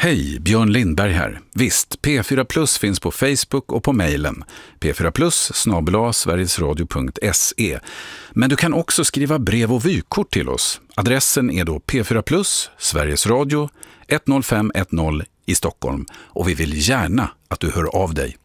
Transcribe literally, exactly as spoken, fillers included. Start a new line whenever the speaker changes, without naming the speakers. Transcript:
Hej, Björn Lindberg här. Visst, P fyra Plus finns på Facebook och på mejlen p fyra plus snabel-a sverigesradio punkt se. Men du kan också skriva brev och vykort till oss. Adressen är då P fyra Plus, Sveriges Radio, ett noll fem ett noll i Stockholm. Och vi vill gärna att du hör av dig.